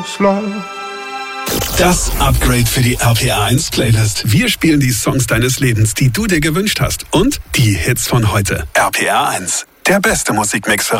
Das Upgrade für die RPA 1 Playlist. Wir spielen die Songs deines Lebens, die du dir gewünscht hast. Und die Hits von heute. RPA 1, der beste Musikmix für